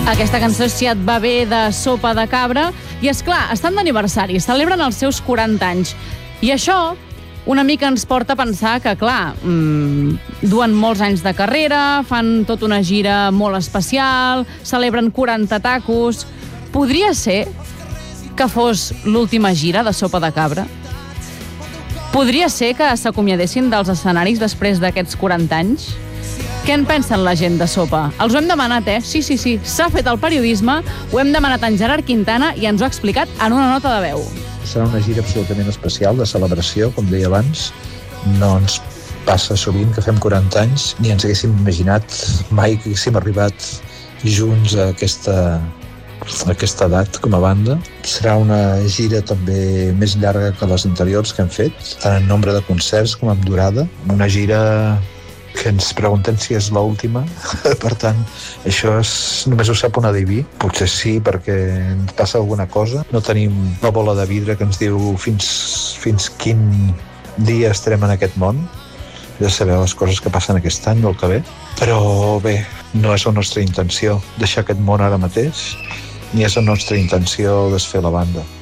Aquesta cançó és Si et va bé, de Sopa de Cabra. I és clar, estan d'aniversari, celebren els seus 40 anys. I això una mica ens porta a pensar que, clar, duen molts anys de carrera, fan tota una gira molt especial, celebren 40 tacos. Podria ser que fos l'última gira de Sopa de Cabra? Podria ser que s'acomiadessin dels escenaris després d'aquests 40 anys? Què en pensen la gent de Sopa? Els ho hem demanat, Sí. S'ha fet el periodisme, ho hem demanat a en Gerard Quintana i ens ho ha explicat en una nota de veu. Serà una gira absolutament especial, de celebració, com deia abans. No ens passa sovint que fem 40 anys, ni ens haguéssim imaginat mai que haguéssim arribat junts a aquesta edat com a banda. Serà una gira també més llarga que les anteriors que hem fet, tant en nombre de concerts com en durada. Una gira que ens preguntem si és l'última. Per tant, això només ho sap un adiví. Potser sí, perquè ens passa alguna cosa. No tenim la bola de vidre que ens diu fins quin dia estarem en aquest món. Ja sabeu les coses que passen aquest any o el que ve. Però bé, no és la nostra intenció deixar aquest món ara mateix, ni és la nostra intenció desfer la banda.